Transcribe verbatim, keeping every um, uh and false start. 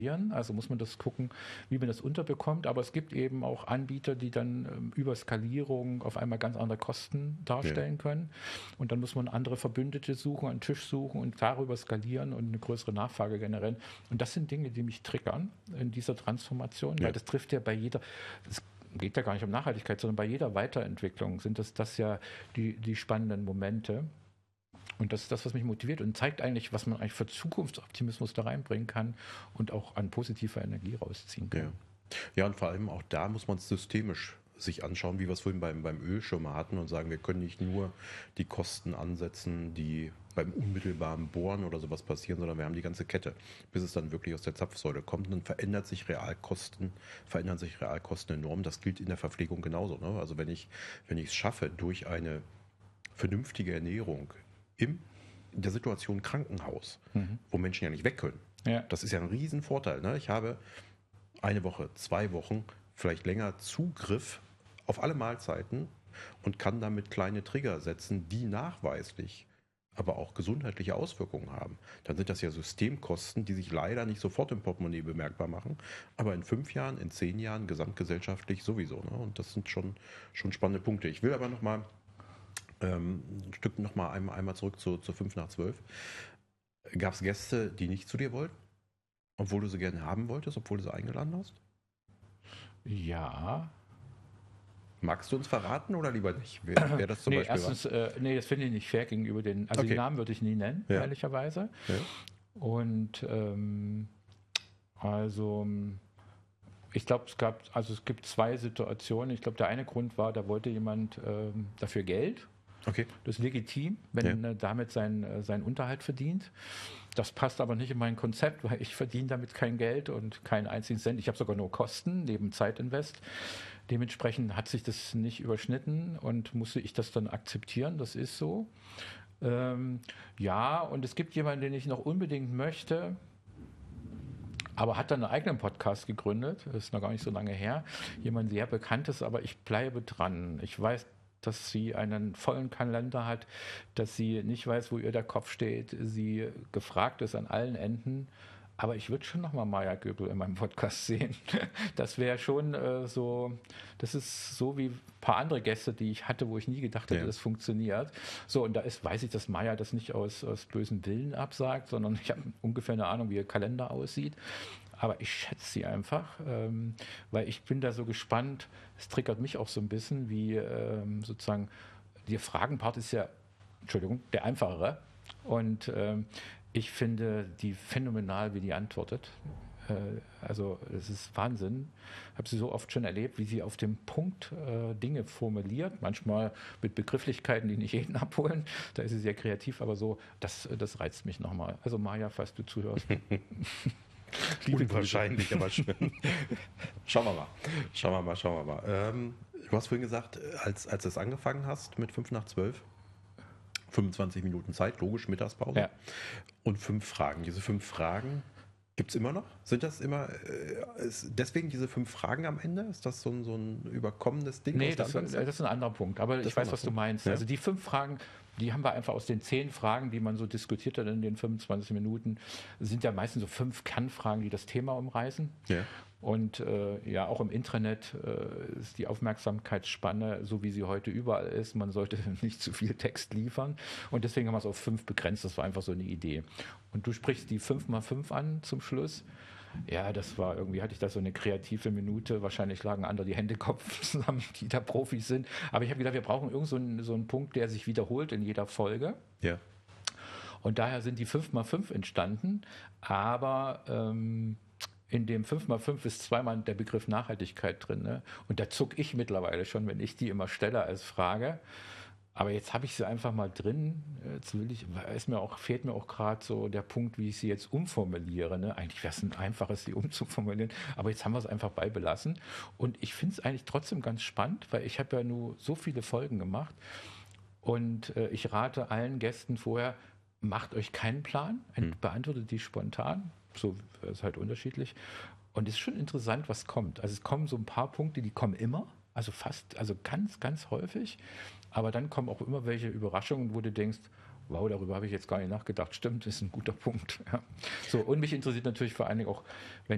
Also muss man das gucken, wie man das unterbekommt. Aber es gibt eben auch Anbieter, die dann ähm, über Skalierung auf einmal ganz andere Kosten darstellen ja. können. Und dann muss man andere Verbündete suchen, einen Tisch suchen und darüber skalieren und eine größere Nachfrage generieren. Und das sind Dinge, die mich triggern in dieser Transformation, ja. weil das trifft ja bei jeder, das geht ja gar nicht um Nachhaltigkeit, sondern bei jeder Weiterentwicklung sind das, das ja die, die spannenden Momente. Und das ist das, was mich motiviert und zeigt eigentlich, was man eigentlich für Zukunftsoptimismus da reinbringen kann und auch an positiver Energie rausziehen kann. Ja, ja und vor allem auch da muss man es systemisch sich anschauen, wie wir es vorhin beim, beim Öl schon mal hatten und sagen, wir können nicht nur die Kosten ansetzen, die beim unmittelbaren Bohren oder sowas passieren, sondern wir haben die ganze Kette, bis es dann wirklich aus der Zapfsäule kommt. Und dann verändert sich Realkosten, verändern sich Realkosten enorm. Das gilt in der Verpflegung genauso. Ne? Also wenn ich, wenn ich es schaffe, durch eine vernünftige Ernährung in der Situation Krankenhaus, mhm. wo Menschen ja nicht weg können. Ja. Das ist ja ein Riesenvorteil. Ne? Ich habe eine Woche, zwei Wochen, vielleicht länger Zugriff auf alle Mahlzeiten und kann damit kleine Trigger setzen, die nachweislich aber auch gesundheitliche Auswirkungen haben. Dann sind das ja Systemkosten, die sich leider nicht sofort im Portemonnaie bemerkbar machen, aber in fünf Jahren, in zehn Jahren gesamtgesellschaftlich sowieso. Ne? Und das sind schon, schon spannende Punkte. Ich will aber noch mal Ähm, ein Stück noch mal einmal, einmal zurück zu, zu fünf nach zwölf. Gab es Gäste, die nicht zu dir wollten? Obwohl du sie gerne haben wolltest, obwohl du sie eingeladen hast? Ja. Magst du uns verraten oder lieber nicht? Wer, wer das zum nee, Beispiel erstens, äh, nee, das finde ich nicht fair gegenüber den, also okay. den Namen würde ich nie nennen, ja. ehrlicherweise. Ja. Und ähm, also ich glaube, es gab, also es gibt zwei Situationen. Ich glaube, der eine Grund war, da wollte jemand ähm, dafür Geld. Okay. Das ist legitim, wenn ja. damit sein, seinen Unterhalt verdient. Das passt aber nicht in mein Konzept, weil ich verdiene damit kein Geld und keinen einzigen Cent. Ich habe sogar nur Kosten neben Zeitinvest. Dementsprechend hat sich das nicht überschnitten und musste ich das dann akzeptieren. Das ist so. Ähm, ja, und es gibt jemanden, den ich noch unbedingt möchte, aber hat dann einen eigenen Podcast gegründet. Das ist noch gar nicht so lange her. Jemand sehr Bekanntes, aber ich bleibe dran. Ich weiß, dass sie einen vollen Kalender hat, dass sie nicht weiß, wo ihr der Kopf steht, sie gefragt ist an allen Enden. Aber ich würde schon nochmal Maya Göbel in meinem Podcast sehen. Das wäre schon äh, so, das ist so wie ein paar andere Gäste, die ich hatte, wo ich nie gedacht hätte, ja. das funktioniert. So, und da ist, weiß ich, dass Maya das nicht aus, aus bösen Willen absagt, sondern ich habe ungefähr eine Ahnung, wie ihr Kalender aussieht. Aber ich schätze sie einfach, ähm, weil ich bin da so gespannt. Es triggert mich auch so ein bisschen, wie ähm, sozusagen, der Fragenpart ist ja, Entschuldigung, der einfachere. Und ähm, ich finde die phänomenal, wie die antwortet. Äh, also es ist Wahnsinn. Ich habe sie so oft schon erlebt, wie sie auf dem Punkt äh, Dinge formuliert. Manchmal mit Begrifflichkeiten, die nicht jeden abholen. Da ist sie sehr kreativ, aber so, das, das reizt mich nochmal. Also Maya, falls du zuhörst. Unwahrscheinlich, aber schön. Schauen wir mal. Schauen wir mal, schauen wir mal. Ähm, du hast vorhin gesagt, als, als du es angefangen hast mit fünf nach zwölf, fünfundzwanzig Minuten Zeit, logisch, Mittagspause. Ja. Und fünf Fragen. Diese fünf Fragen gibt es immer noch? Sind das immer, äh, ist deswegen diese fünf Fragen am Ende? Ist das so ein, so ein überkommenes Ding? Nee, das, das ist ein anderer Punkt. Aber das ich weiß, was du meinst. Ja. Also die fünf Fragen, die haben wir einfach aus den zehn Fragen, die man so diskutiert hat in den fünfundzwanzig Minuten, sind ja meistens so fünf Kernfragen, die das Thema umreißen. Ja. Und äh, ja, auch im Intranet äh, ist die Aufmerksamkeitsspanne, so wie sie heute überall ist. Man sollte nicht zu viel Text liefern. Und deswegen haben wir es auf fünf begrenzt. Das war einfach so eine Idee. Und du sprichst die fünf mal fünf an zum Schluss. Ja, das war irgendwie, hatte ich da so eine kreative Minute. Wahrscheinlich lagen andere die Hände Kopf zusammen, die da Profis sind. Aber ich habe gedacht, wir brauchen irgend so einen, so einen Punkt, der sich wiederholt in jeder Folge. Ja. Und daher sind die fünf mal fünf entstanden. Aber ähm, in dem fünf mal fünf ist zweimal der Begriff Nachhaltigkeit drin. Ne? Und da zucke ich mittlerweile schon, wenn ich die immer stelle als Frage. Aber jetzt habe ich sie einfach mal drin. Jetzt will ich, ist mir auch, fehlt mir auch gerade so der Punkt, wie ich sie jetzt umformuliere. Ne? Eigentlich wäre es ein einfaches, sie umzuformulieren. Aber jetzt haben wir es einfach beibelassen. Und ich finde es eigentlich trotzdem ganz spannend, weil ich habe ja nur so viele Folgen gemacht. Und äh, ich rate allen Gästen vorher, macht euch keinen Plan, hm. beantwortet die spontan. So ist halt unterschiedlich. Und es ist schon interessant, was kommt. Also es kommen so ein paar Punkte, die kommen immer. Also fast, also ganz, ganz häufig. Aber dann kommen auch immer welche Überraschungen, wo du denkst, wow, darüber habe ich jetzt gar nicht nachgedacht. Stimmt, ist ein guter Punkt. Ja. So, und mich interessiert natürlich vor allen Dingen auch, wenn